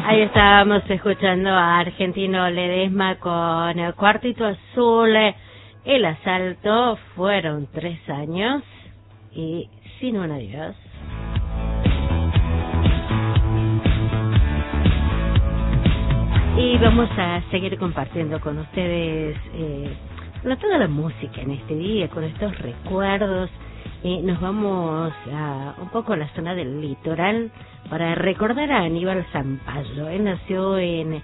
Ahí estábamos escuchando a Argentino Ledesma con el Cuartito Azul. El asalto fueron 3 años y sin un adiós. Y vamos a seguir compartiendo con ustedes toda la música en este día, con estos recuerdos. Nos vamos a un poco a la zona del litoral para recordar a Aníbal Zampayo. Él nació en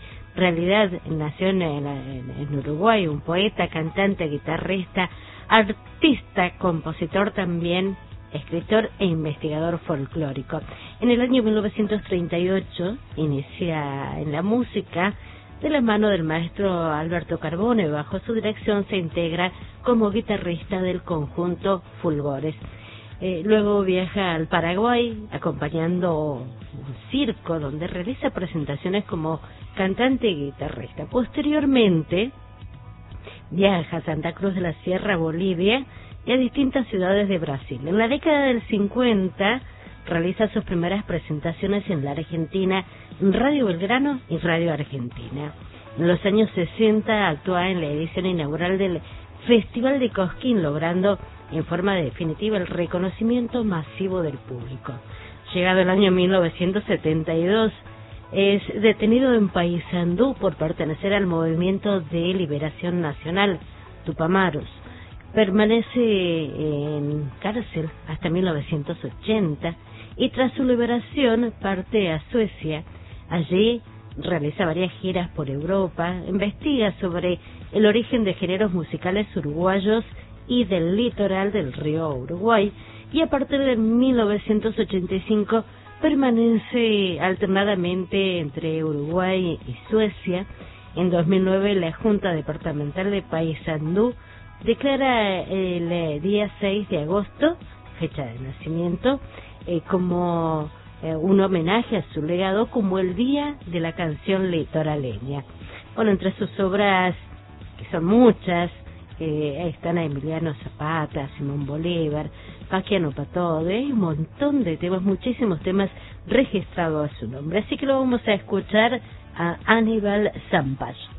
Uruguay, un poeta, cantante, guitarrista, artista, compositor también, escritor e investigador folclórico. En el año 1938 inicia en la música de la mano del maestro Alberto Carbone. Bajo su dirección se integra como guitarrista del conjunto Fulgores. Luego viaja al Paraguay acompañando un circo donde realiza presentaciones como cantante y guitarrista. Posteriormente viaja a Santa Cruz de la Sierra, Bolivia, y a distintas ciudades de Brasil. En la década del 50 realiza sus primeras presentaciones en la Argentina, en Radio Belgrano y Radio Argentina. En los años 60 actúa en la edición inaugural del Festival de Cosquín, logrando en forma definitiva el reconocimiento masivo del público. Llegado el año 1972, es detenido en Paysandú por pertenecer al Movimiento de Liberación Nacional, Tupamaros. Permanece en cárcel hasta 1980 y tras su liberación parte a Suecia. Allí realiza varias giras por Europa, investiga sobre el origen de géneros musicales uruguayos y del litoral del río Uruguay, y a partir de 1985 permanece alternadamente entre Uruguay y Suecia. En 2009 la Junta Departamental de Paysandú declara el día 6 de agosto, fecha de nacimiento, como un homenaje a su legado como el Día de la Canción Litoraleña. Bueno, entre sus obras, que son muchas, están a Emiliano Zapata, Simón Bolívar, Paquiano Pató, hay un montón de temas, muchísimos temas registrados a su nombre. Así que lo vamos a escuchar a Aníbal Zampayo.